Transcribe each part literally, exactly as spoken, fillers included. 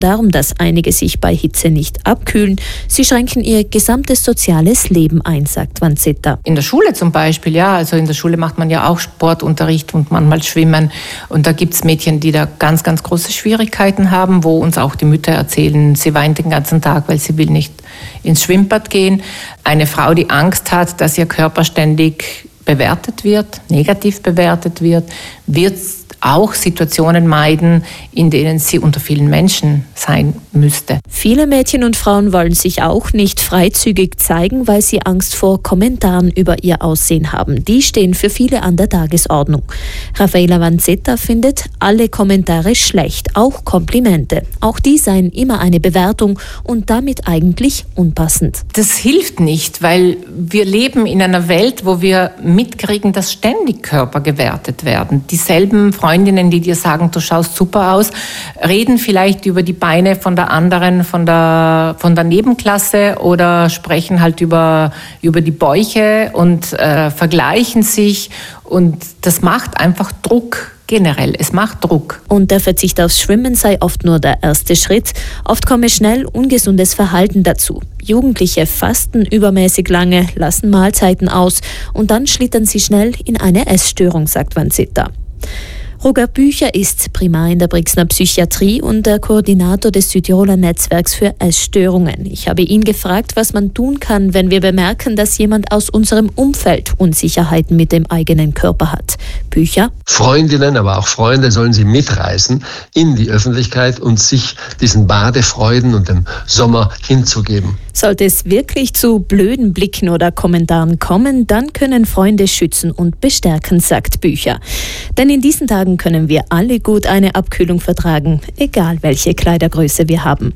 darum, dass einige sich bei Hitze nicht abkühlen. Sie schränken ihr gesamtes soziales Leben ein, sagt Vanzetta. In der Schule zum Beispiel, ja, also in der Schule macht man ja auch Sportunterricht und manchmal Schwimmen. Und da gibt es Mädchen, die da ganz, ganz große Schwierigkeiten haben, wo uns auch die Mütter erzählen, sie weint den ganzen Tag, weil sie will nicht ins Schwimmbad gehen. Eine Frau, die Angst hat, dass ihr Körper ständig bewertet wird, negativ bewertet wird, wird auch Situationen meiden, in denen sie unter vielen Menschen sein müsste. Viele Mädchen und Frauen wollen sich auch nicht freizügig zeigen, weil sie Angst vor Kommentaren über ihr Aussehen haben. Die stehen für viele an der Tagesordnung. Raffaella Vanzetta findet alle Kommentare schlecht, auch Komplimente. Auch die seien immer eine Bewertung und damit eigentlich unpassend. Das hilft nicht, weil wir leben in einer Welt, wo wir mitkriegen, dass ständig Körper gewertet werden. Dieselben Freundinnen, die dir sagen, du schaust super aus, reden vielleicht über die Beine von der anderen, von der, von der Nebenklasse oder sprechen halt über, über die Bäuche und äh, vergleichen sich. Und das macht einfach Druck. Generell, es macht Druck. Und der Verzicht aufs Schwimmen sei oft nur der erste Schritt. Oft komme schnell ungesundes Verhalten dazu. Jugendliche fasten übermäßig lange, lassen Mahlzeiten aus und dann schlittern sie schnell in eine Essstörung, sagt Vanzetta. Roger Bücher ist Primar in der Brixner Psychiatrie und der Koordinator des Südtiroler Netzwerks für Essstörungen. Ich habe ihn gefragt, was man tun kann, wenn wir bemerken, dass jemand aus unserem Umfeld Unsicherheiten mit dem eigenen Körper hat. Bücher? Freundinnen, aber auch Freunde sollen sie mitreißen in die Öffentlichkeit und sich diesen Badefreuden und dem Sommer hinzugeben. Sollte es wirklich zu blöden Blicken oder Kommentaren kommen, dann können Freunde schützen und bestärken, sagt Bücher. Denn in diesen Tagen können wir alle gut eine Abkühlung vertragen, egal welche Kleidergröße wir haben.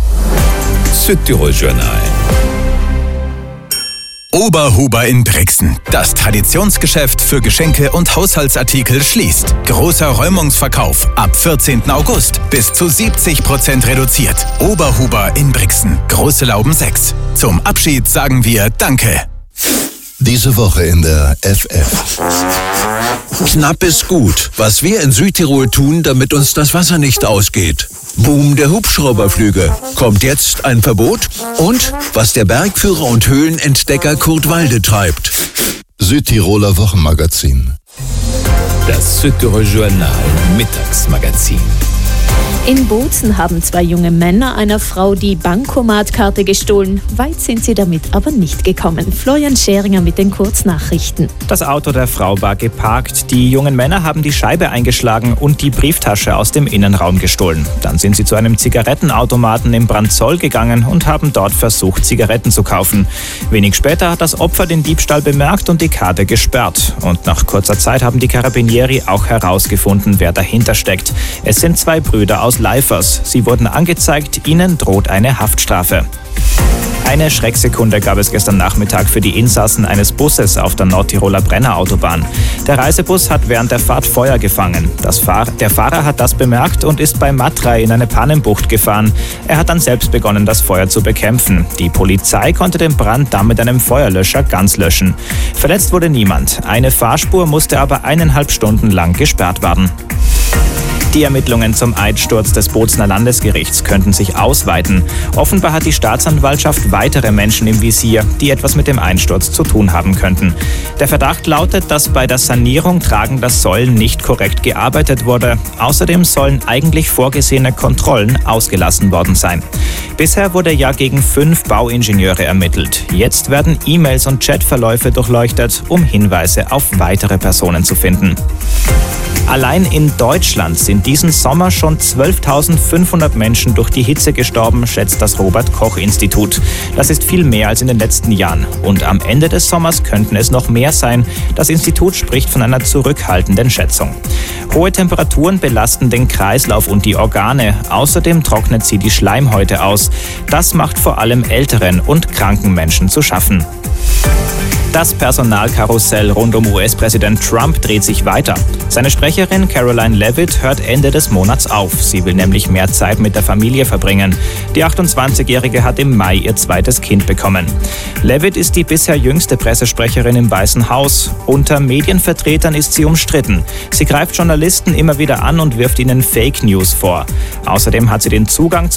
Südtirol Journal. Oberhuber in Brixen. Das Traditionsgeschäft für Geschenke und Haushaltsartikel schließt. Großer Räumungsverkauf ab vierzehnten August. Bis zu siebzig Prozent reduziert. Oberhuber in Brixen. Große Lauben sechs. Zum Abschied sagen wir Danke. Diese Woche in der F F. Knapp ist gut. Was wir in Südtirol tun, damit uns das Wasser nicht ausgeht. Boom der Hubschrauberflüge. Kommt jetzt ein Verbot? Und was der Bergführer und Höhlenentdecker Kurt Walde treibt. Südtiroler Wochenmagazin. Das Südtirol Journal Mittagsmagazin. In Bozen haben zwei junge Männer einer Frau die Bankomatkarte gestohlen. Weit sind sie damit aber nicht gekommen. Florian Scheringer mit den Kurznachrichten. Das Auto der Frau war geparkt. Die jungen Männer haben die Scheibe eingeschlagen und die Brieftasche aus dem Innenraum gestohlen. Dann sind sie zu einem Zigarettenautomaten im Brandzol gegangen und haben dort versucht, Zigaretten zu kaufen. Wenig später hat das Opfer den Diebstahl bemerkt und die Karte gesperrt. Und nach kurzer Zeit haben die Carabinieri auch herausgefunden, wer dahinter steckt. Es sind zwei Brüder aus Leifers. Sie wurden angezeigt, ihnen droht eine Haftstrafe. Eine Schrecksekunde gab es gestern Nachmittag für die Insassen eines Busses auf der Nordtiroler Brennerautobahn. Der Reisebus hat während der Fahrt Feuer gefangen. Das Fahr- der Fahrer hat das bemerkt und ist bei Matrei in eine Pannenbucht gefahren. Er hat dann selbst begonnen, das Feuer zu bekämpfen. Die Polizei konnte den Brand dann mit einem Feuerlöscher ganz löschen. Verletzt wurde niemand. Eine Fahrspur musste aber eineinhalb Stunden lang gesperrt werden. Die Ermittlungen zum Einsturz des Bozener Landesgerichts könnten sich ausweiten. Offenbar hat die Staatsanwaltschaft weitere Menschen im Visier, die etwas mit dem Einsturz zu tun haben könnten. Der Verdacht lautet, dass bei der Sanierung tragender Säulen nicht korrekt gearbeitet wurde. Außerdem sollen eigentlich vorgesehene Kontrollen ausgelassen worden sein. Bisher wurde ja gegen fünf Bauingenieure ermittelt. Jetzt werden E-Mails und Chatverläufe durchleuchtet, um Hinweise auf weitere Personen zu finden. Allein in Deutschland sind diesen Sommer schon zwölftausendfünfhundert Menschen durch die Hitze gestorben, schätzt das Robert-Koch-Institut. Das ist viel mehr als in den letzten Jahren. Und am Ende des Sommers könnten es noch mehr sein. Das Institut spricht von einer zurückhaltenden Schätzung. Hohe Temperaturen belasten den Kreislauf und die Organe. Außerdem trocknet sie die Schleimhäute aus. Das macht vor allem älteren und kranken Menschen zu schaffen. Das Personalkarussell rund um U S-Präsident Trump dreht sich weiter. Seine Sprecherin Caroline Leavitt hört Ende des Monats auf. Sie will nämlich mehr Zeit mit der Familie verbringen. Die achtundzwanzigjährige hat im Mai ihr zweites Kind bekommen. Leavitt ist die bisher jüngste Pressesprecherin im Weißen Haus. Unter Medienvertretern ist sie umstritten. Sie greift Journalisten immer wieder an und wirft ihnen Fake News vor. Außerdem hat sie den Zugang